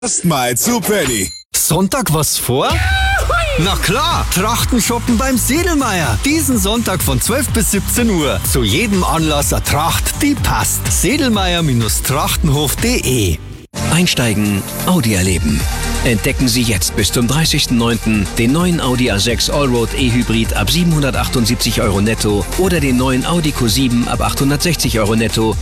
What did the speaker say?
Erstmal zu Penny. Sonntag was vor? Na klar, Trachten shoppen beim Sedlmeier. Diesen Sonntag von 12 bis 17 Uhr. Zu jedem Anlass eine Tracht, die passt. Sedlmeier-trachtenhof.de. Einsteigen, Audi erleben. Entdecken Sie jetzt bis zum 30.09. den neuen Audi A6 Allroad E-Hybrid ab 778 € netto oder den neuen Audi Q7 ab 860 € netto